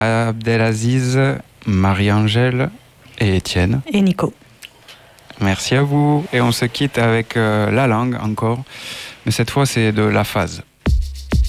Abdelaziz, Marie-Angèle et Étienne. Et Nico. Merci à vous. Et on se quitte avec la langue encore. Mais cette fois, c'est de la phase.